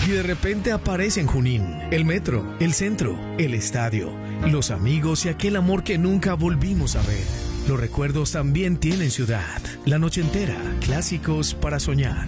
Y de repente aparece en Junín el metro, el centro, el estadio, los amigos y aquel amor que nunca volvimos a ver. Los recuerdos también tienen ciudad. La noche entera, clásicos para soñar.